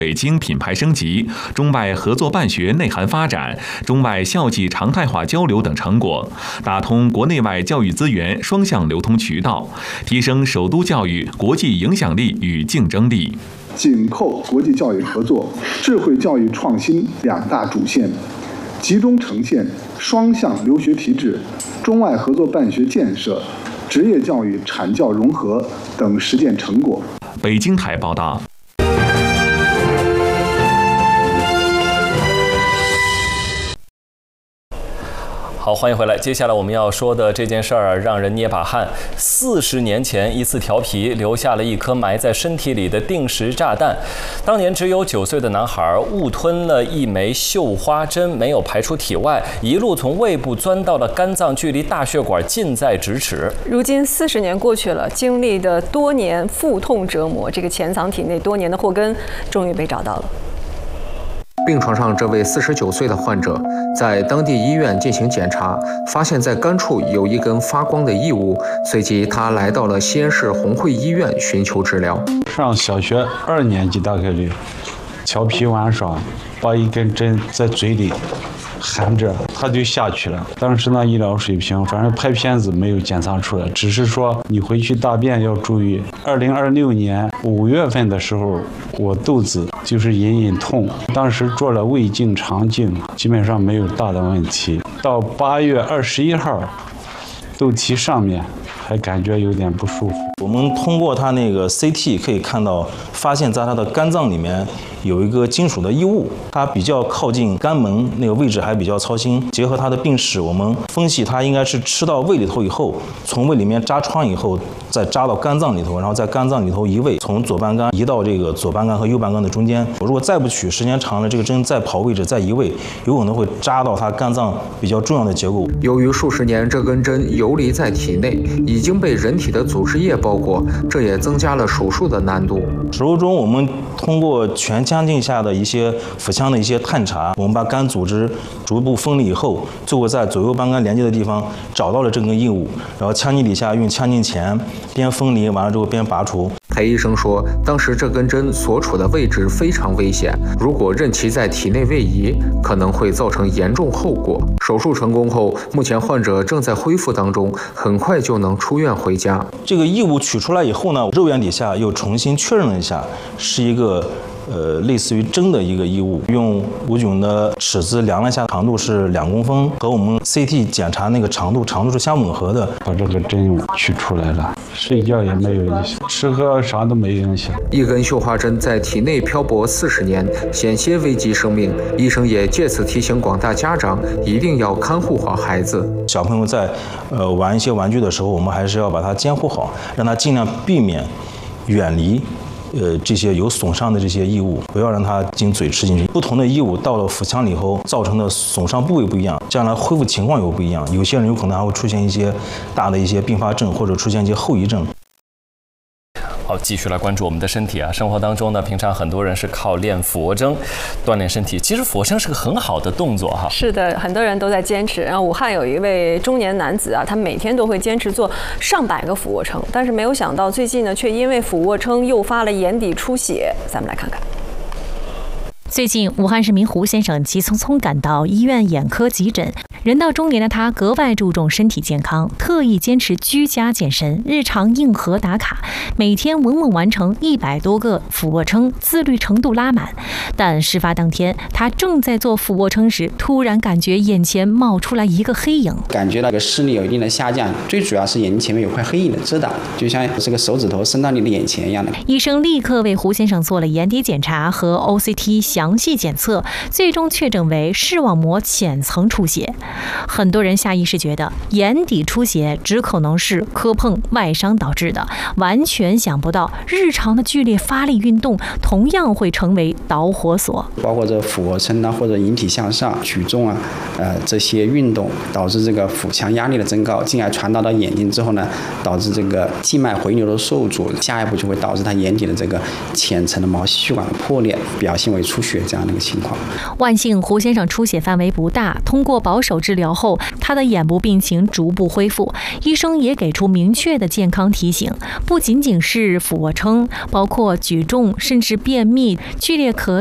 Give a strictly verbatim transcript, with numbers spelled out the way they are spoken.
北京品牌升级、中外合作办学内涵发展、中外校际常态化交流等成果，打通国内外教育资源双向流通渠道，提升首都教育国际影响力与竞争力。 紧扣国际教育合作、智慧教育创新两大主线，集中呈现双向留学体制、中外合作办学建设、职业教育产教融合等实践成果。 北京台报道。 好，欢迎回来。接下来我们要说的这件事儿让人捏把汗。四十年前，一次调皮留下了一颗埋在身体里的定时炸弹。当年只有九岁的男孩误吞了一枚绣花针，没有排出体外，一路从胃部钻到了肝脏，距离大血管近在咫尺。 如今四十年过去了，经历的多年腹痛折磨，这个潜藏体内多年的祸根终于被找到了。 病床上这位四十九岁的患者，在当地医院进行检查，发现在肝处有一根发光的异物。随即，他来到了西安市红会医院寻求治疗。 上小学二年级大概率，调皮玩耍，把一根针在嘴里含着，他就下去了。当时呢，医疗水平反正拍片子没有检查出来，只是说你回去大便要注意。二零二六年五月份的时候，我肚子就是隐隐痛，当时做了胃镜、肠镜，基本上没有大的问题。到八月二十一号，肚脐上面还感觉有点不舒服。 我们通过他那个 C T 可以看到，发现在他的肝脏里面有一个金属的异物，它比较靠近肝门那个位置，还比较操心。结合他的病史，我们分析他应该是吃到胃里头以后，从胃里面扎穿以后，再扎到肝脏里头，然后在肝脏里头移位，从左半肝移到这个左半肝和右半肝的中间。如果再不取，时间长了，这个针再跑位置再移位，有可能会扎到他肝脏比较重要的结构。 由于数十年这根针游离在体内，已经被人体的组织液包裹，这也增加了手术的难度。 手术中，我们通过全腔镜下的一些腹腔的一些探查，我们把肝组织逐步分离以后，最后在左右半肝连接的地方找到了这根异物，然后腔镜底下用腔镜钳边分离完了之后边拔除。 裴医生说，当时这根针所处的位置非常危险，如果任其在体内位移，可能会造成严重后果。手术成功后，目前患者正在恢复当中，很快就能出院回家。 这个异物取出来以后呢，肉眼底下又重新确认了一下，是一个呃，类似于针的一个异物，用吴炯的尺子量了一下，长度是两公分，和我们 C T 检查那个长度长度是相吻合的。 把这个针取出来了，睡觉也没有影响，吃喝啥都没影响。 一根绣花针在体内漂泊四十年，险些危及生命。医生也借此提醒广大家长，一定要看护好孩子。 小朋友在呃玩一些玩具的时候，我们还是要把它监护好，让他尽量避免远离。呃，这些有损伤的这些异物，不要让它进嘴吃进去。不同的异物到了腹腔里后，造成的损伤部位不一样，将来恢复情况又不一样。有些人有可能还会出现一些大的一些并发症，或者出现一些后遗症。 好，继续来关注我们的身体啊。生活当中呢，平常很多人是靠练俯卧撑锻炼身体。其实俯卧撑是个很好的动作哈。 是的，很多人都在坚持。然后武汉有一位中年男子啊，他每天都会坚持做上百个俯卧撑，但是没有想到最近呢，却因为俯卧撑诱发了眼底出血。咱们来看看。 最近，武汉市民胡先生急匆匆赶到医院眼科急诊。人到中年的他格外注重身体健康，特意坚持居家健身，日常硬核打卡，每天稳稳完成一百多个俯卧撑，自律程度拉满。但事发当天，他正在做俯卧撑时，突然感觉眼前冒出来一个黑影， 感觉那个视力有一定的下降，最主要是眼睛前面有块黑影的遮挡，就像这个手指头伸到你的眼前一样的。 医生立刻为胡先生做了眼底检查和 O C T 详细检测，最终确诊为视网膜浅层出血。很多人下意识觉得眼底出血只可能是磕碰外伤导致的，完全想不到日常的剧烈发力运动同样会成为导火索。 包括这俯卧撑啊，或者引体向上、举重啊，呃这些运动导致这个腹腔压力的增高，进而传导到眼睛之后呢，导致这个静脉回流的受阻，下一步就会导致它眼底的这个浅层的毛细血管的破裂，表现为出血这样的一个情况。 万幸胡先生出血范围不大，通过保守治疗后，他的眼部病情逐步恢复。医生也给出明确的健康提醒，不仅仅是俯卧撑，包括举重，甚至便秘、剧烈咳